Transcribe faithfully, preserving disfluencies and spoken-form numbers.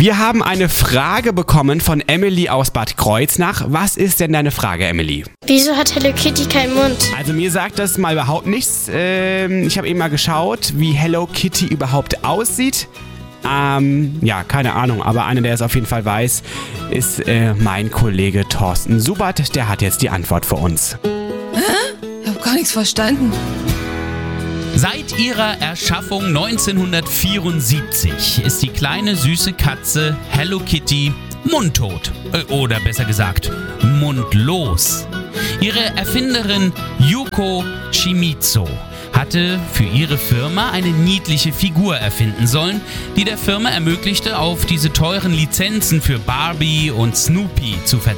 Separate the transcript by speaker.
Speaker 1: Wir haben eine Frage bekommen von Emily aus Bad Kreuznach. Was ist denn deine Frage, Emily?
Speaker 2: Wieso hat Hello Kitty keinen Mund?
Speaker 1: Also mir sagt das mal überhaupt nichts. Ähm, ich habe eben mal geschaut, wie Hello Kitty überhaupt aussieht. Ähm, ja, keine Ahnung, aber einer, der es auf jeden Fall weiß, ist äh, mein Kollege Thorsten Subert. Der hat jetzt die Antwort für uns.
Speaker 3: Hä? Ich habe gar nichts verstanden.
Speaker 4: Seit ihrer Erschaffung neunzehnhundertvierundsiebzig ist die kleine süße Katze Hello Kitty mundtot. Äh, oder besser gesagt, mundlos. Ihre Erfinderin Yuko Shimizu hatte für ihre Firma eine niedliche Figur erfinden sollen, die der Firma ermöglichte, auf diese teuren Lizenzen für Barbie und Snoopy zu verzichten.